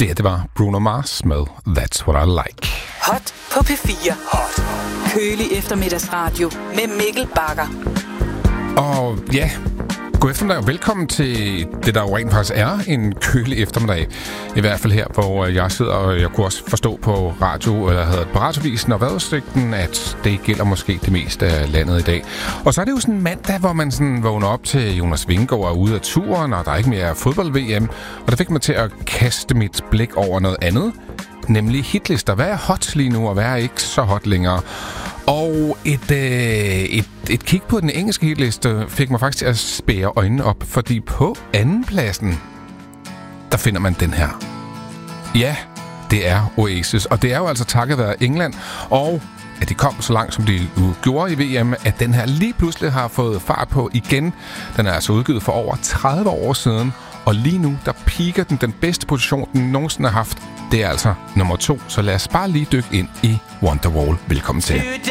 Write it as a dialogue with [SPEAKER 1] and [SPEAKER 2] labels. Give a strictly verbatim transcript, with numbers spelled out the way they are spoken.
[SPEAKER 1] Det her, det var Bruno Mars med That's What I Like.
[SPEAKER 2] Hot på P fire. Hot. Kølig eftermiddagsradio med Mikkel Bagger.
[SPEAKER 1] Og ja, god eftermiddag og velkommen til det, der jo rent faktisk er en kølig eftermiddag. I hvert fald her, hvor jeg sidder, og jeg kunne også forstå på radio, eller hedder det på radiovisen og vejrudsigten, at det gælder måske det meste af landet i dag. Og så er det jo sådan en mandag, hvor man sådan vågner op til Jonas Vingegaard er ude af turen, og der er ikke mere fodbold-V M. Og der fik mig til at kaste mit blik over noget andet, nemlig hitlister. Hvad er hot lige nu, og hvad er ikke så hot længere? Og et, øh, et, et kig på den engelske hitliste fik mig faktisk til at spære øjnene op, fordi på andenpladsen, der finder man den her. Ja, det er Oasis, og det er jo altså takket være England, og at de kom så langt, som de gjorde i V M, at den her lige pludselig har fået fart på igen. Den er altså udgivet for over tredive år siden, og lige nu, der piker den den bedste position, den nogensinde har haft. Det er altså nummer to, så lad os bare lige dykke ind i Wonderwall. Velkommen til.